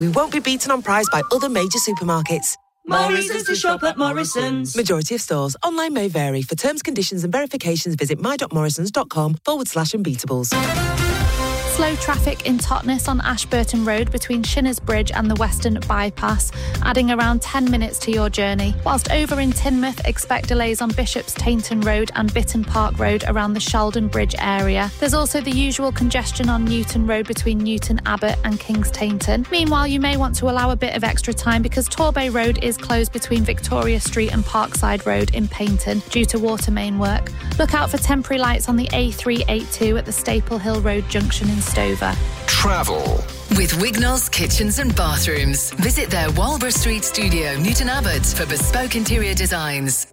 We won't be beaten on price by other major supermarkets. More reasons to shop at Morrison's. Majority of stores. Online may vary. For terms, conditions and verifications, visit my.morrisons.com/unbeatables. Slow traffic in Totnes on Ashburton Road between Shinners Bridge and the Western Bypass, adding around 10 minutes to your journey. Whilst over in Teignmouth, expect delays on Bishop's Tainton Road and Bitton Park Road around the Sheldon Bridge area. There's also the usual congestion on Newton Road between Newton Abbot and King's Tainton. Meanwhile, you may want to allow a bit of extra time because Torbay Road is closed between Victoria Street and Parkside Road in Paignton due to water main work. Look out for temporary lights on the A382 at the Staple Hill Road junction in Stover. Travel with Wignall's Kitchens and Bathrooms. Visit their Walborough Street studio, Newton Abbot, for bespoke interior designs.